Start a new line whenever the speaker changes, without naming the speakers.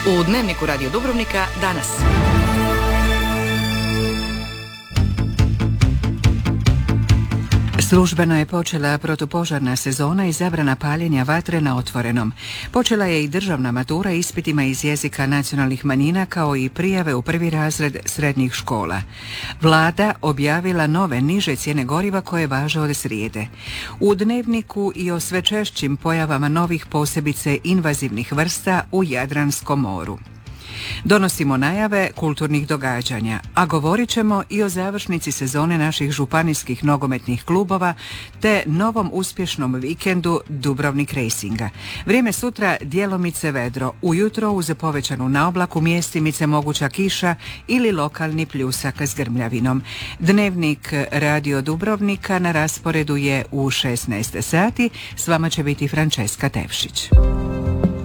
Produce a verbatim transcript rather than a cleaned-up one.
U Dnevniku Radio Dubrovnika danas.
Službeno je počela protupožarna sezona i zabrana paljenja vatre na otvorenom. Počela je i državna matura ispitima iz jezika nacionalnih manjina kao i prijave u prvi razred srednjih škola. Vlada objavila nove niže cijene goriva koje važe od srijede. U Dnevniku i o sve češćim pojavama novih posebice invazivnih vrsta u Jadranskom moru. Donosimo najave kulturnih događanja, a govorit ćemo i o završnici sezone naših županijskih nogometnih klubova te novom uspješnom vikendu Dubrovnik Racinga. Vrijeme sutra djelomice vedro, ujutro uz povećanu naoblaku mjestimice moguća kiša ili lokalni pljusak s grmljavinom. Dnevnik Radio Dubrovnika na rasporedu je u šesnaest sati, s vama će biti Frančeska Tevšić.